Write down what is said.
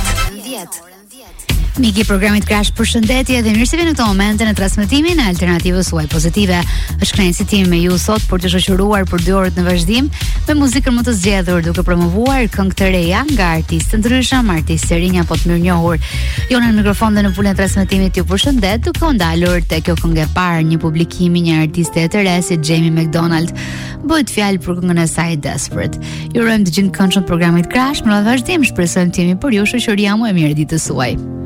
Miki programit Crash, përshëndetje dhe mirë se vini në këtë moment në transmetimin e Alternativës suaj pozitive. Është kënaqësi tim me ju sot për të shoqëruar për 2 orë në vazhdim me muzikën më të zgjedhur, duke promovuar këngë të reja nga artistë ndryshëm, artistë rinj apo të mirënjohur. Jo në mikrofon dhe në pulën e transmetimit ju përshëndet, duke u ndalur te kjo këngë e parë, një publikim i një artiste të re si Jamie McDonald. Bëhet fjalë për këngën e saj Desperate. Ju urojmë të gjithë këndshëm programit Crash, në vazhdim shpresojmë të jemi për ju shoqëria më e mirë ditës suaj.